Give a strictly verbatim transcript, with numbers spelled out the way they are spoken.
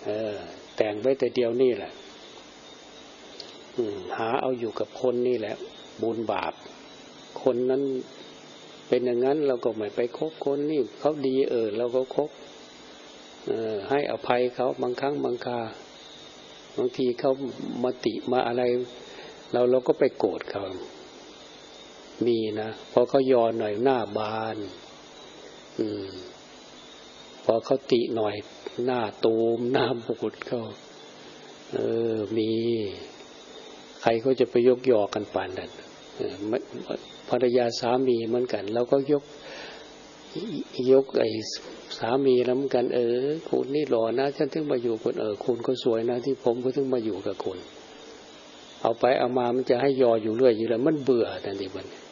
เออแต่งไว้แต่เดียวนี่แหละหาเอาอยู่กับคนนี่แหละบุญบาปคนนั้นเป็นอย่างนั้นเราก็ไม่ไปคบคนนี่เขาดีเออเราก็คบเออให้อภัยเขาบางครั้งบางคราบางทีเขามาติมาอะไรเราเราก็ไปโกรธเขามีนะพอเขายอหน่อยหน้าบานอืมพอเขาติหน่อยหน้าตูมหน้าบูดเขาเออมีใครเขาจะไปยกยอกันป่านนั้นภรรยาสามีเหมือนกันเราก็ยกยกไอ้สามีแล้วเหมือนกันเออคุณนี่หล่อนะฉันถึงมาอยู่คุณเออคุณก็สวยนะที่ผมก็ถึงมาอยู่กับคุณเอาไปเอามามันจะให้ยออยู่เรื่อยอยู่แล้วมันเบื่อทันทีมัน